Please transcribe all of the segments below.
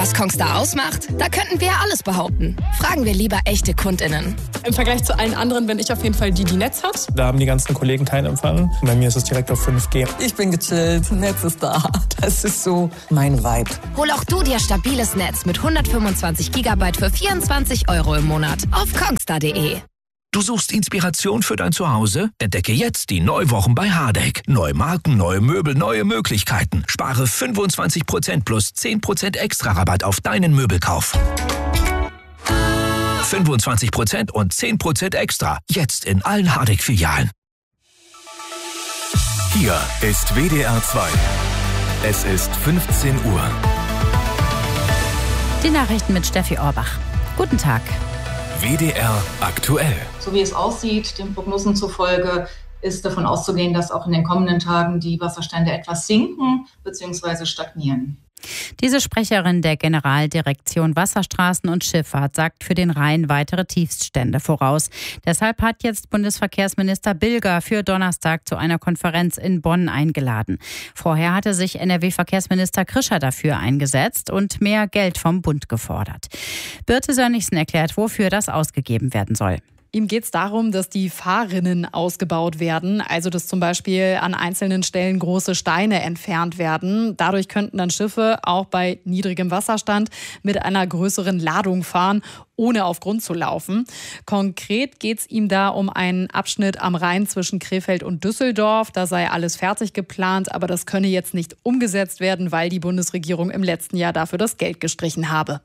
Was Kongstar ausmacht? Da könnten wir alles behaupten. Fragen wir lieber echte KundInnen. Im Vergleich zu allen anderen bin ich auf jeden Fall die Netz hat. Da haben die ganzen Kollegen Teilempfang. Bei mir ist es direkt auf 5G. Ich bin gechillt, Netz ist da. Das ist so mein Vibe. Hol auch du dir stabiles Netz mit 125 GB für 24 € im Monat auf kongstar.de. Du suchst Inspiration für dein Zuhause? Entdecke jetzt die Neuwochen bei Hardegg. Neue Marken, neue Möbel, neue Möglichkeiten. Spare 25% plus 10% extra Rabatt auf deinen Möbelkauf. 25% und 10% extra. Jetzt in allen Hardegg-Filialen. Hier ist WDR 2. Es ist 15 Uhr. Die Nachrichten mit Steffi Orbach. Guten Tag. WDR aktuell. So wie es aussieht, den Prognosen zufolge, ist davon auszugehen, dass auch in den kommenden Tagen die Wasserstände etwas sinken bzw. stagnieren. Diese Sprecherin der Generaldirektion Wasserstraßen und Schifffahrt sagt für den Rhein weitere Tiefststände voraus. Deshalb hat jetzt Bundesverkehrsminister Bilger für Donnerstag zu einer Konferenz in Bonn eingeladen. Vorher hatte sich NRW-Verkehrsminister Krischer dafür eingesetzt und mehr Geld vom Bund gefordert. Birte Sönnigsen erklärt, wofür das ausgegeben werden soll. Ihm geht es darum, dass die Fahrrinnen ausgebaut werden, also dass zum Beispiel an einzelnen Stellen große Steine entfernt werden. Dadurch könnten dann Schiffe auch bei niedrigem Wasserstand mit einer größeren Ladung fahren, ohne auf Grund zu laufen. Konkret geht es ihm da um einen Abschnitt am Rhein zwischen Krefeld und Düsseldorf. Da sei alles fertig geplant, aber das könne jetzt nicht umgesetzt werden, weil die Bundesregierung im letzten Jahr dafür das Geld gestrichen habe.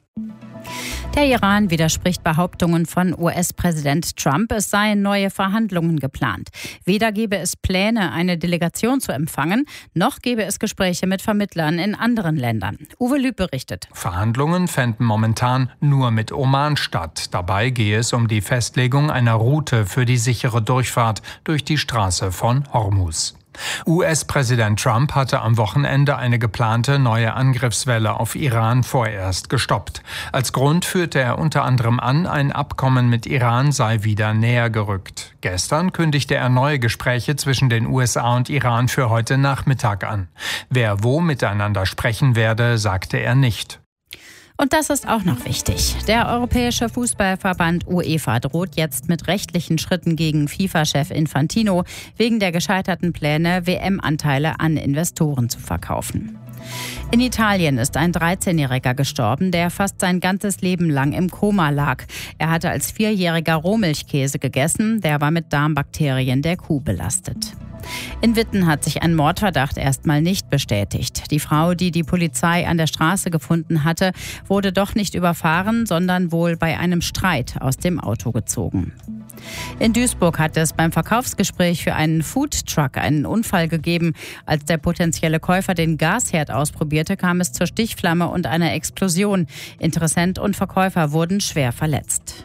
Der Iran widerspricht Behauptungen von US-Präsident Trump, es seien neue Verhandlungen geplant. Weder gebe es Pläne, eine Delegation zu empfangen, noch gebe es Gespräche mit Vermittlern in anderen Ländern. Uwe Lüb berichtet. Verhandlungen fänden momentan nur mit Oman statt. Dabei gehe es um die Festlegung einer Route für die sichere Durchfahrt durch die Straße von Hormuz. US-Präsident Trump hatte am Wochenende eine geplante neue Angriffswelle auf Iran vorerst gestoppt. Als Grund führte er unter anderem an, ein Abkommen mit Iran sei wieder näher gerückt. Gestern kündigte er neue Gespräche zwischen den USA und Iran für heute Nachmittag an. Wer wo miteinander sprechen werde, sagte er nicht. Und das ist auch noch wichtig. Der Europäische Fußballverband UEFA droht jetzt mit rechtlichen Schritten gegen FIFA-Chef Infantino wegen der gescheiterten Pläne, WM-Anteile an Investoren zu verkaufen. In Italien ist ein 13-Jähriger gestorben, der fast sein ganzes Leben lang im Koma lag. Er hatte als 4-Jähriger Rohmilchkäse gegessen, der war mit Darmbakterien der Kuh belastet. In Witten hat sich ein Mordverdacht erstmal nicht bestätigt. Die Frau, die die Polizei an der Straße gefunden hatte, wurde doch nicht überfahren, sondern wohl bei einem Streit aus dem Auto gezogen. In Duisburg hat es beim Verkaufsgespräch für einen Foodtruck einen Unfall gegeben. Als der potenzielle Käufer den Gasherd ausprobierte, kam es zur Stichflamme und einer Explosion. Interessent und Verkäufer wurden schwer verletzt.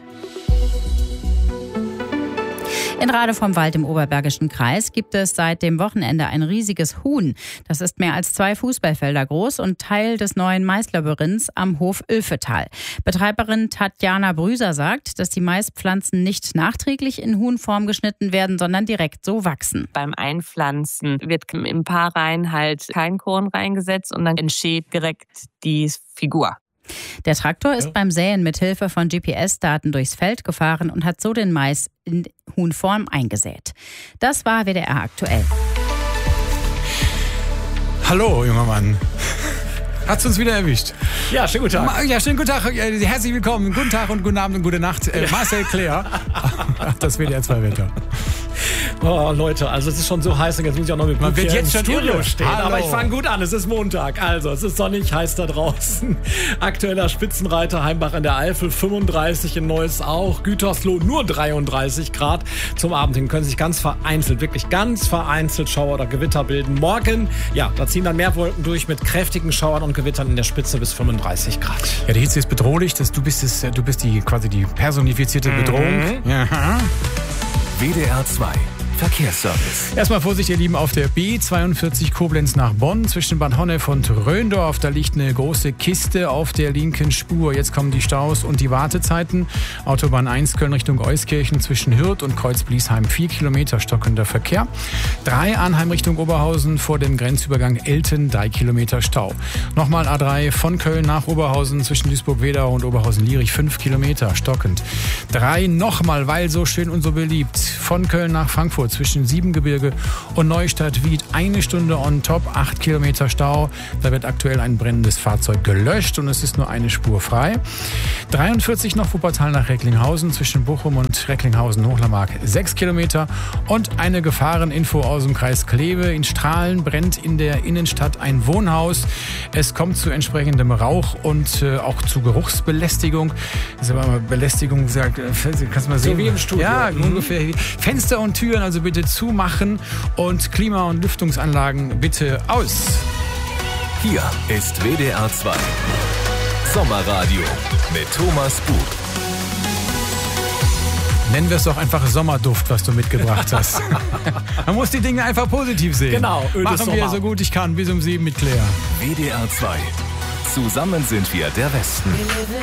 In Rade vom Wald im Oberbergischen Kreis gibt es seit dem Wochenende ein riesiges Huhn. Das ist mehr als 2 Fußballfelder groß und Teil des neuen Maislabyrinths am Hof Oelfetal. Betreiberin Tatjana Brüser sagt, dass die Maispflanzen nicht nachträglich in Huhnform geschnitten werden, sondern direkt so wachsen. Beim Einpflanzen wird im Paarreihen halt kein Korn reingesetzt und dann entsteht direkt die Figur. Der Traktor ist beim Säen mit Hilfe von GPS-Daten durchs Feld gefahren und hat so den Mais in Huhnform eingesät. Das war WDR aktuell. Hallo, junger Mann. Hat's uns wieder erwischt. Ja, schönen guten Tag. Ja, schönen guten Tag. Herzlich willkommen. Guten Tag und guten Abend und gute Nacht. Marcel Claire. Das WDR 2 Wetter. Oh, Leute, also es ist schon so heiß und jetzt muss ich auch noch mit Man wird jetzt im schon Studio irre. stehen. Hallo. Aber ich fange gut an, es ist Montag. Also, es ist sonnig, heiß da draußen. Aktueller Spitzenreiter Heimbach an der Eifel, 35 in Neuss auch. Gütersloh nur 33 Grad. Zum Abend hin können sich ganz vereinzelt, wirklich ganz vereinzelt Schauer oder Gewitter bilden. Morgen, ja, da ziehen dann mehr Wolken durch mit kräftigen Schauern und Gewittern in der Spitze bis 35 Grad. Ja, die Hitze ist bedrohlich. Du bist quasi die personifizierte Bedrohung. WDR 2 Verkehrsservice. Erstmal Vorsicht, ihr Lieben, auf der B42 Koblenz nach Bonn zwischen Bad Honnef und Röndorf. Da liegt eine große Kiste auf der linken Spur. Jetzt kommen die Staus und die Wartezeiten. Autobahn 1 Köln Richtung Euskirchen zwischen Hürth und Kreuz-Bliesheim 4 Kilometer stockender Verkehr. 3 Arnheim Richtung Oberhausen vor dem Grenzübergang Elten 3 Kilometer Stau. Nochmal A3 von Köln nach Oberhausen zwischen Duisburg-Wedau und Oberhausen-Lierich 5 Kilometer stockend. 3 nochmal, weil so schön und so beliebt, von Köln nach Frankfurt zwischen Siebengebirge und Neustadt-Wied 1 Stunde on top, 8 Kilometer Stau. Da wird aktuell ein brennendes Fahrzeug gelöscht und es ist nur eine Spur frei. 43 noch Wuppertal nach Recklinghausen zwischen Bochum und Recklinghausen-Hochlermark 6 Kilometer. Und eine Gefahreninfo aus dem Kreis Kleve. In Strahlen brennt in der Innenstadt ein Wohnhaus. Es kommt zu entsprechendem Rauch und auch zu Geruchsbelästigung. Das ist aber mal Belästigung gesagt, kannst du mal sehen? So wie im Studio. Ja, ungefähr. Fenster und Türen also bitte zumachen und Klima- und Lüftungsanlagen bitte aus. Hier ist WDR 2 Sommerradio mit Thomas Buch. Nennen wir es doch einfach Sommerduft, was du mitgebracht hast. Man muss die Dinge einfach positiv sehen. Genau, machen wir so gut ich kann. Bis um 7 mit Claire. WDR 2. Zusammen sind wir der Westen.